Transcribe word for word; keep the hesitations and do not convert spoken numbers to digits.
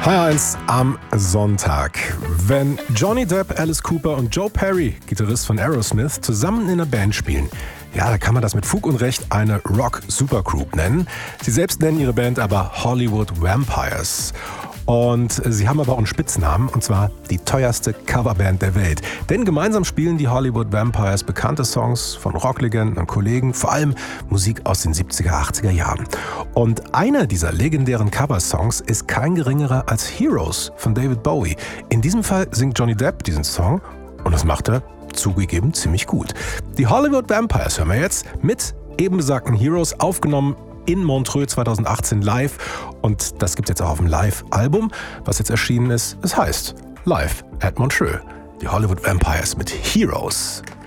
H eins am Sonntag. Wenn Johnny Depp, Alice Cooper und Joe Perry, Gitarrist von Aerosmith, zusammen in einer Band spielen, ja, da kann man das mit Fug und Recht eine Rock-Supergroup nennen. Sie selbst nennen ihre Band aber Hollywood Vampires. Und sie haben aber auch einen Spitznamen, und zwar die teuerste Coverband der Welt. Denn gemeinsam spielen die Hollywood Vampires bekannte Songs von Rocklegenden und Kollegen, vor allem Musik aus den siebziger, achtziger Jahren. Und einer dieser legendären Coversongs ist kein geringerer als Heroes von David Bowie. In diesem Fall singt Johnny Depp diesen Song und das macht er zugegeben ziemlich gut. Die Hollywood Vampires hören wir jetzt mit eben besagten Heroes, aufgenommen in Montreux zweitausendachtzehn live, und das gibt es jetzt auch auf dem Live-Album, was jetzt erschienen ist. Es heißt Live at Montreux. Die Hollywood Vampires mit Heroes.